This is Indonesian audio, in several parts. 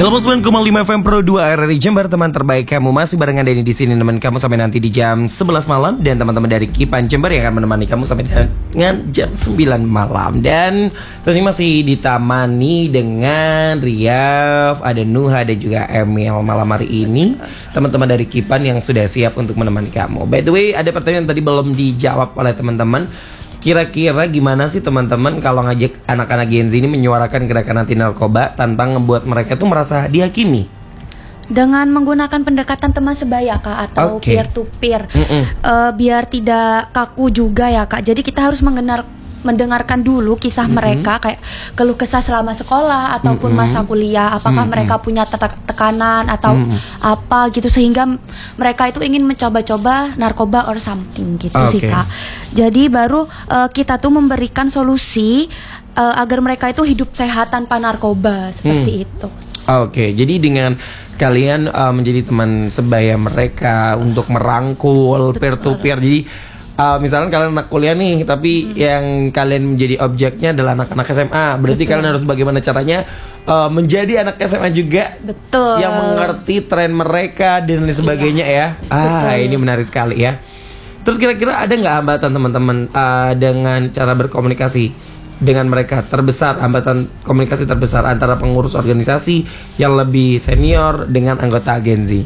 89,5 FM Pro 2 RRI Jember, teman terbaik kamu. Masih barengan Denny di sini nemenin kamu sampai nanti di jam 11 malam. Dan teman-teman dari Kipan Jember yang akan menemani kamu sampai dengan jam 9 malam. Dan tentunya masih ditemani dengan Riaf, ada Nuha dan juga Emil malam hari ini. Teman-teman dari Kipan yang sudah siap untuk menemani kamu. By the way, ada pertanyaan yang tadi belum dijawab oleh teman-teman. Kira-kira gimana sih teman-teman kalau ngajak anak-anak Gen Z ini menyuarakan gerakan anti narkoba tanpa ngebuat mereka tuh merasa dihakimi? Dengan menggunakan pendekatan teman sebaya Kak, atau peer to peer, biar tidak kaku juga ya Kak. Jadi kita harus mendengarkan dulu kisah mereka, kayak keluh kesah selama sekolah ataupun masa kuliah, apakah mereka punya tekanan atau apa gitu, sehingga mereka itu ingin mencoba-coba narkoba or something gitu sih Kak. Jadi baru kita tuh memberikan solusi agar mereka itu hidup sehat tanpa narkoba seperti itu. Jadi dengan kalian menjadi teman sebaya mereka untuk merangkul peer to peer. Jadi misalnya kalian anak kuliah nih, tapi yang kalian menjadi objeknya adalah anak-anak SMA. Berarti kalian harus bagaimana caranya menjadi anak SMA juga, yang mengerti tren mereka dan lain sebagainya ya. Ini menarik sekali ya. Terus kira-kira ada nggak hambatan teman-teman dengan cara berkomunikasi dengan mereka? Hambatan komunikasi terbesar antara pengurus organisasi yang lebih senior dengan anggota Gen Z?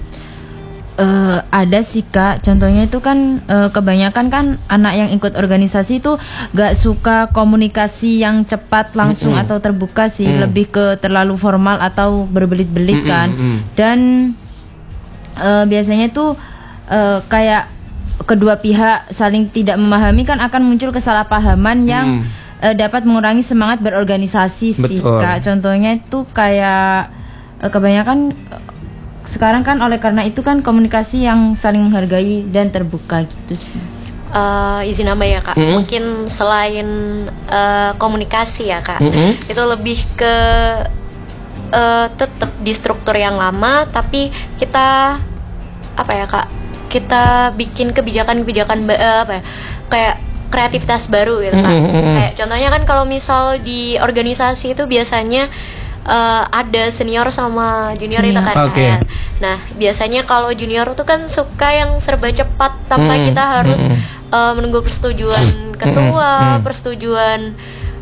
Ada sih Kak, contohnya itu kan kebanyakan kan anak yang ikut organisasi itu gak suka komunikasi yang cepat langsung atau terbuka sih, lebih ke terlalu formal atau berbelit-belit kan. Dan biasanya itu kayak kedua pihak saling tidak memahami, kan akan muncul kesalahpahaman yang dapat mengurangi semangat berorganisasi sih Kak. Contohnya itu kayak kebanyakan sekarang kan oleh karena itu kan komunikasi yang saling menghargai dan terbuka gitu sih. Izin nambah ya Kak, mungkin selain komunikasi ya Kak, itu lebih ke tetap di struktur yang lama, tapi kita kita bikin kebijakan-kebijakan kayak kreativitas baru gitu Kak. Kayak contohnya kan kalau misal di organisasi itu biasanya ada senior sama junior itu kan. Nah biasanya kalau junior tuh kan suka yang serba cepat tanpa kita harus menunggu persetujuan ketua, persetujuan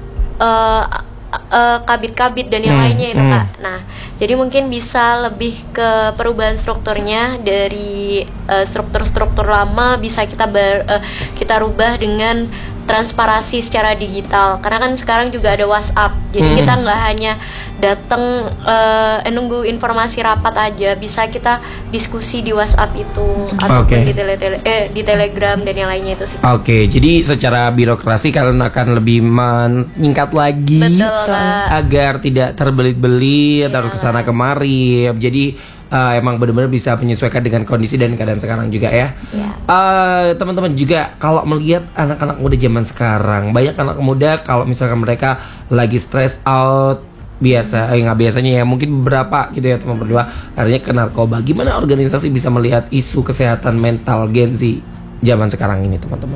kabit-kabit dan yang lainnya itu Kak. Nah jadi mungkin bisa lebih ke perubahan strukturnya dari struktur-struktur lama bisa kita rubah dengan transparansi secara digital, karena kan sekarang juga ada WhatsApp, jadi kita nggak hanya datang nunggu informasi rapat aja, bisa kita diskusi di WhatsApp itu ataupun di Telegram dan yang lainnya itu sih. Jadi secara birokrasi kalian akan lebih meningkat lagi. Agar tidak terbelit-belit harus kesana kemari. Jadi emang benar-benar bisa menyesuaikan dengan kondisi dan keadaan sekarang juga ya. Teman-teman juga kalau melihat anak-anak muda zaman sekarang, banyak anak muda kalau misalkan mereka lagi stress out, nggak biasanya ya, mungkin beberapa gitu ya teman berdua akhirnya ke narkoba. Gimana organisasi bisa melihat isu kesehatan mental Gen Z zaman sekarang ini teman-teman?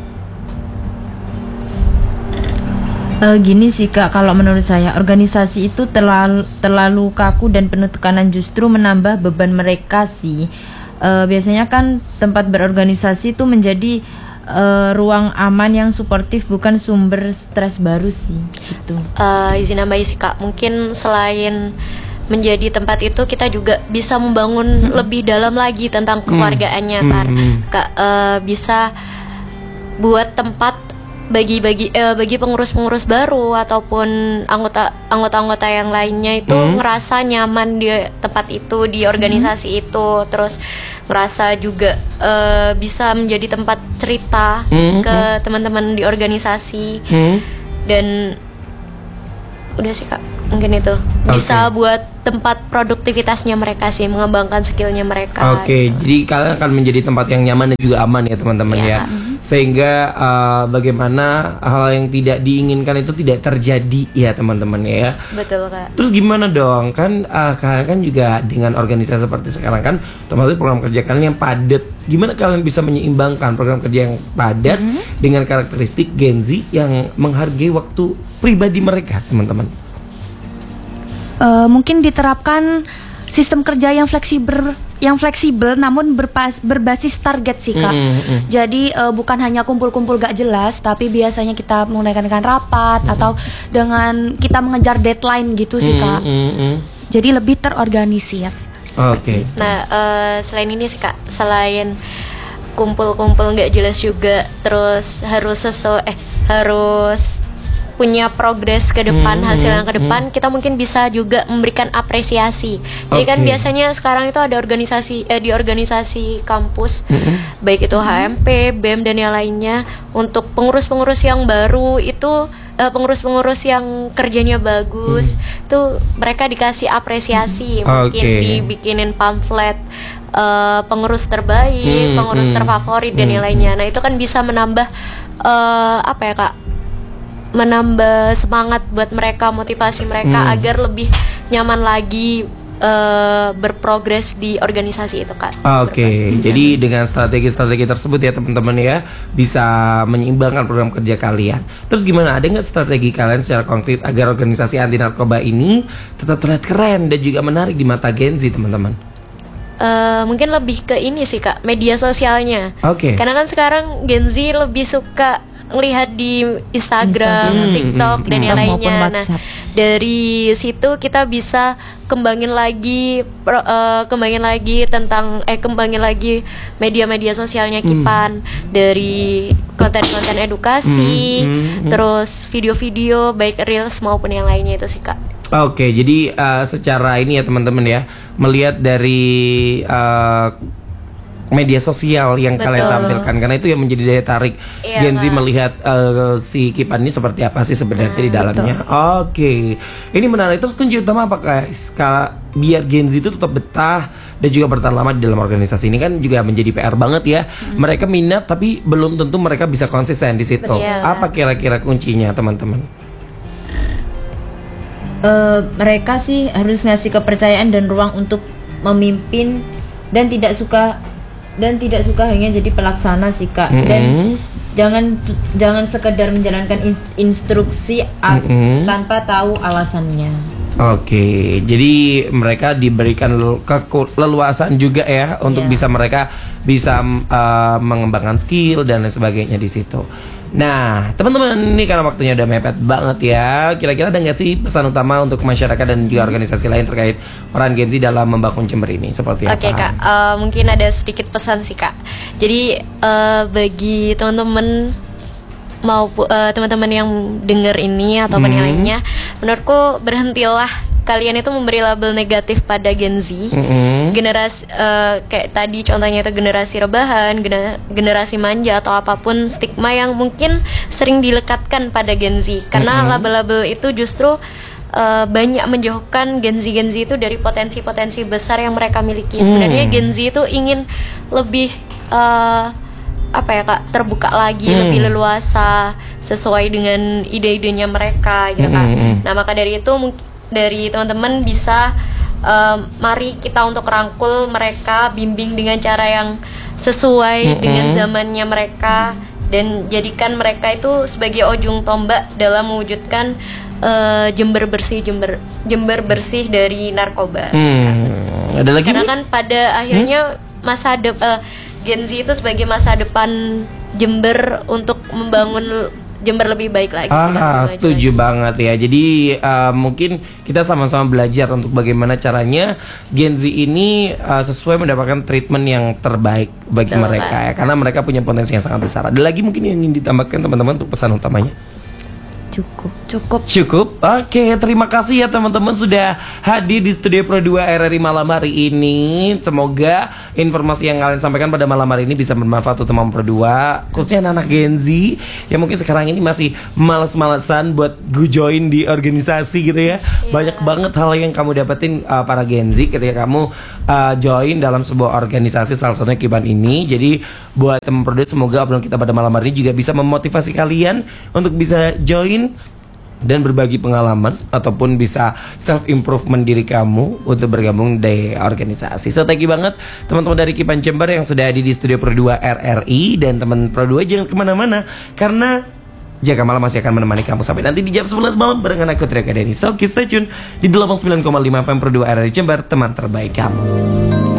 Gini sih Kak, kalau menurut saya organisasi itu terlalu kaku dan penuh tekanan, justru menambah beban mereka sih. Biasanya kan tempat berorganisasi itu menjadi ruang aman yang suportif, bukan sumber stres baru sih gitu. Izin nambahin sih Kak, mungkin selain menjadi tempat itu kita juga bisa membangun lebih dalam lagi tentang kekeluargaannya Kak. Bisa buat tempat bagi pengurus-pengurus baru ataupun anggota-anggota yang lainnya itu ngerasa nyaman di tempat itu, di organisasi itu, terus ngerasa juga bisa menjadi tempat cerita ke teman-teman di organisasi. Dan udah sih Kak, mungkin itu bisa buat tempat produktivitasnya mereka sih, mengembangkan skillnya mereka. Jadi kalian akan menjadi tempat yang nyaman dan juga aman ya teman-teman ya. Sehingga bagaimana hal yang tidak diinginkan itu tidak terjadi ya teman-teman ya. Betul Kak. Terus gimana dong, kan kalian kan juga dengan organisasi seperti sekarang kan otomatis program kerja kalian yang padat. Gimana kalian bisa menyeimbangkan program kerja yang padat dengan karakteristik Gen Z yang menghargai waktu pribadi mereka teman-teman? Mungkin diterapkan sistem kerja yang fleksibel namun berbasis target sih Kak. Jadi bukan hanya kumpul-kumpul gak jelas, tapi biasanya kita menggunakan rapat atau dengan kita mengejar deadline gitu sih Kak. Jadi lebih terorganisir. Oke. Nah, selain ini sih Kak, selain kumpul-kumpul nggak jelas juga, terus harus punya progres ke depan, hasil yang ke depan, kita mungkin bisa juga memberikan apresiasi. Jadi kan biasanya sekarang itu ada organisasi di organisasi kampus, baik itu HMP, BEM dan yang lainnya, untuk pengurus-pengurus yang baru itu pengurus-pengurus yang kerjanya bagus, itu mereka dikasih apresiasi, mungkin dibikinin pamflet pengurus terbaik, pengurus terfavorit dan yang lainnya. Nah, itu kan bisa menambah apa ya Kak? Menambah semangat buat mereka, motivasi mereka agar lebih nyaman lagi berprogres di organisasi itu Kak. Oke, jadi dengan strategi-strategi tersebut ya teman-teman ya, bisa menyeimbangkan program kerja kalian. Terus gimana, ada nggak strategi kalian secara konkret agar organisasi anti narkoba ini tetap terlihat keren dan juga menarik di mata Gen Z teman-teman? Mungkin lebih ke ini sih Kak, media sosialnya. Karena kan sekarang Gen Z lebih suka ngelihat di Instagram, TikTok dan yang lainnya. Nah, dari situ kita bisa kembangin lagi media-media sosialnya Kipan, dari konten-konten edukasi, terus video-video baik reels maupun yang lainnya itu sih Kak. Oke, jadi secara ini ya teman-teman ya, melihat dari media sosial yang kalian tampilkan, karena itu yang menjadi daya tarik Gen Z melihat si Kipan ini seperti apa sih sebenarnya di dalamnya. Oke, ini menarik. Terus kunci utama apa guys, biar Gen Z itu tetap betah dan juga bertahan lama di dalam organisasi ini kan juga menjadi PR banget ya. Mereka minat tapi belum tentu mereka bisa konsisten di situ. Apa kira-kira kuncinya teman-teman? Mereka sih harus ngasih kepercayaan dan ruang untuk memimpin dan tidak suka hanya jadi pelaksana sih Kak. Dan jangan sekedar menjalankan instruksi tanpa tahu alasannya. Oke, jadi mereka diberikan leluasan juga ya untuk mereka bisa mengembangkan skill dan lain sebagainya di situ. Nah, teman-teman, ini karena waktunya udah mepet banget ya. Kira-kira ada nggak sih pesan utama untuk masyarakat dan juga organisasi lain terkait peran Gen Z dalam membangun Jember ini? Seperti apa? Oke Kak, mungkin ada sedikit pesan sih Kak. Jadi bagi teman-teman teman-teman yang dengar ini ataupun yang lainnya, menurutku berhentilah kalian itu memberi label negatif pada Gen Z. Generasi kayak tadi contohnya itu generasi rebahan, generasi manja atau apapun stigma yang mungkin sering dilekatkan pada Gen Z. Karena label-label itu justru banyak menjauhkan Gen Z itu dari potensi-potensi besar yang mereka miliki. Sebenarnya Gen Z itu ingin lebih apa ya Kak, terbuka lagi, lebih leluasa sesuai dengan ide-idenya mereka gitu Kak. Nah, maka dari itu dari teman-teman bisa mari kita untuk rangkul mereka, bimbing dengan cara yang sesuai dengan zamannya mereka, dan jadikan mereka itu sebagai ujung tombak dalam mewujudkan Jember bersih dari narkoba. Ada lagi? Karena kan pada akhirnya Gen Z itu sebagai masa depan Jember untuk membangun Jember lebih baik lagi. Setuju banget ya. Jadi mungkin kita sama-sama belajar untuk bagaimana caranya Gen Z ini sesuai mendapatkan treatment yang terbaik bagi mereka ya, karena mereka punya potensi yang sangat besar. Ada lagi mungkin yang ingin ditambahkan teman-teman untuk pesan utamanya? Cukup. Oke, terima kasih ya teman-teman sudah hadir di Studio Pro 2 RRI malam hari ini. Semoga informasi yang kalian sampaikan pada malam hari ini bisa bermanfaat untuk teman Pro 2, khususnya anak Gen Z yang mungkin sekarang ini masih malas-malasan buat join di organisasi gitu ya. Banyak banget hal yang kamu dapetin para Gen Z ketika kamu join dalam sebuah organisasi, salah satunya Kipan ini. Jadi buat teman Pro 2, semoga obrolan kita pada malam hari ini juga bisa memotivasi kalian untuk bisa join dan berbagi pengalaman ataupun bisa self improvement diri kamu untuk bergabung di organisasi. So thank you banget teman-teman dari Kipan Jember yang sudah ada di Studio Pro 2 RRI, dan teman Pro 2 jangan kemana-mana karena Jaga Malam masih akan menemani kamu sampai nanti di jam 11 malam barengan aku Tria Kadeni. So, stay tune di 89,5 FM Pro 2 RRI Jember, teman terbaik kamu.